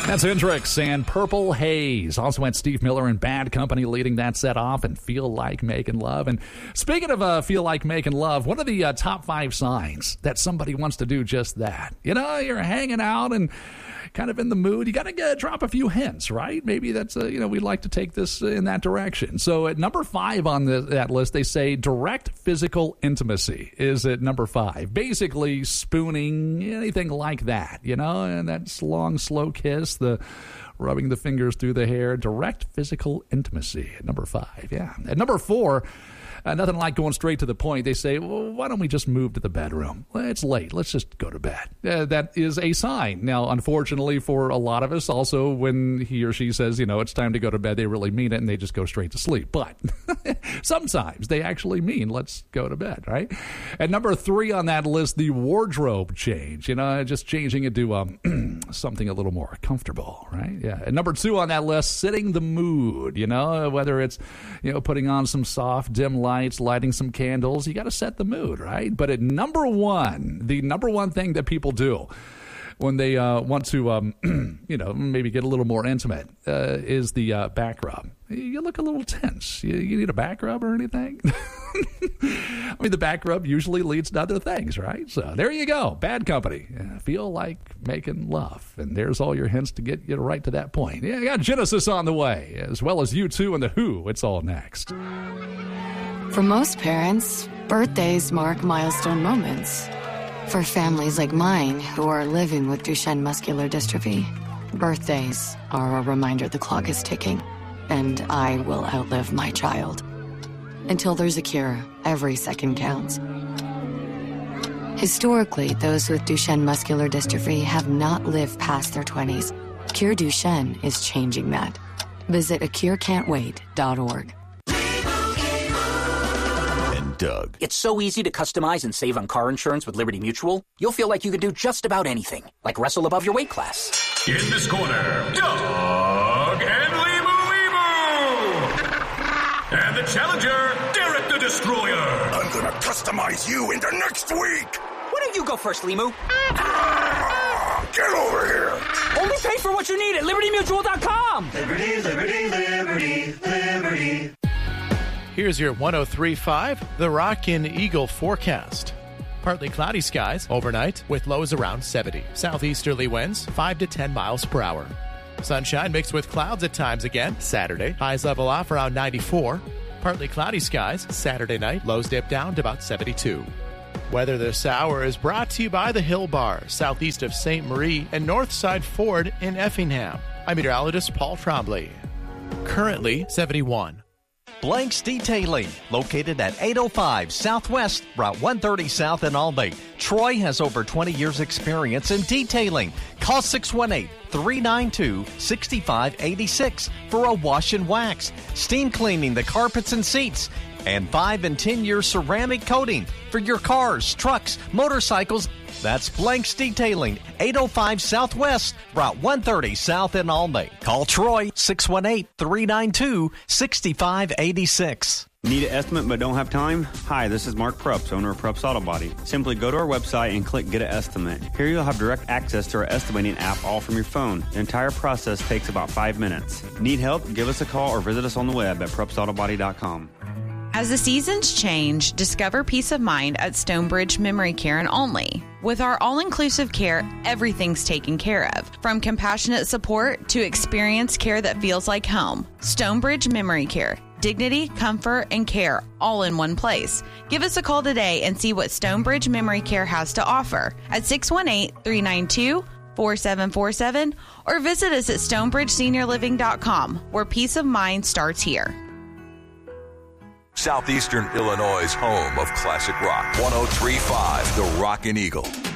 That's Hendrix and Purple Haze. Also had Steve Miller and Bad Company leading that set off, and Feel Like Making Love. And speaking of Feel Like Making Love, one of the top 5 signs that somebody wants to do just that. You know, you're hanging out and kind of in the mood. You got to drop a few hints, right? Maybe that's, we'd like to take this in that direction. So at number 5 on that list, they say direct physical intimacy is at number 5. Basically spooning, anything like that, and that long, slow kiss, the rubbing the fingers through the hair, direct physical intimacy at number 5. Yeah. At number 4, nothing like going straight to the point. They say, well, why don't we just move to the bedroom? Well, it's late. Let's just go to bed. That is a sign. Now, unfortunately for a lot of us, also when he or she says, it's time to go to bed, they really mean it and they just go straight to sleep. But sometimes they actually mean let's go to bed, right? At number 3 on that list, the wardrobe change. Just changing it to something a little more comfortable, right? Yeah. At number 2 on that list, setting the mood. Whether it's putting on some soft dim lights, lighting some candles, you got to set the mood, right? But at number 1, the number 1 thing that people do when they want to, maybe get a little more intimate, is the back rub. You look a little tense. You need a back rub or anything? I mean, the back rub usually leads to other things, right? So there you go. Bad Company. Feel Like Making Love. And there's all your hints to get you right to that point. Yeah, I got Genesis on the way, as well as U2 and The Who. It's all next. For most parents, birthdays mark milestone moments. For families like mine who are living with Duchenne muscular dystrophy, birthdays are a reminder the clock is ticking, and I will outlive my child. Until there's a cure, every second counts. Historically, those with Duchenne muscular dystrophy have not lived past their 20s. Cure Duchenne is changing that. Visit acurecan'twait.org. Doug. It's so easy to customize and save on car insurance with Liberty Mutual. You'll feel like you can do just about anything, like wrestle above your weight class. In this corner, Doug and Limu. And the challenger, Derek the Destroyer. I'm gonna customize you into next week. Why don't you go first, Limu? Get over here. Only pay for what you need at LibertyMutual.com. Liberty, liberty, liberty, liberty. Here's your 103.5 The Rockin' Eagle forecast. Partly cloudy skies overnight with lows around 70. Southeasterly winds 5 to 10 miles per hour. Sunshine mixed with clouds at times again Saturday. Highs level off around 94. Partly cloudy skies Saturday night. Lows dip down to about 72. Weather this hour is brought to you by the Hill Bar, southeast of St. Marie and Northside Ford in Effingham. I'm meteorologist Paul Trombley. Currently 71. Blanks Detailing, located at 805 Southwest, Route 130 South in Albany. Troy has over 20 years experience in detailing. Call 618-392-6586 for a wash and wax, steam cleaning the carpets and seats, and 5 and 10-year ceramic coating for your cars, trucks, motorcycles. That's Blanks Detailing, 805 Southwest, Route 130 South in Albany. Call Troy, 618-392-6586. Need an estimate but don't have time? Hi, this is Mark Prups, owner of Prups Auto Body. Simply go to our website and click Get an Estimate. Here you'll have direct access to our estimating app all from your phone. The entire process takes about 5 minutes. Need help? Give us a call or visit us on the web at PrupsAutoBody.com. As the seasons change, discover peace of mind at Stonebridge Memory Care and Only. With our all-inclusive care, everything's taken care of, from compassionate support to experienced care that feels like home. Stonebridge Memory Care. Dignity, comfort, and care all in one place. Give us a call today and see what Stonebridge Memory Care has to offer at 618-392-4747 or visit us at StonebridgeSeniorLiving.com, where peace of mind starts here. Southeastern Illinois' home of classic rock. 103.5 The Rockin' Eagle.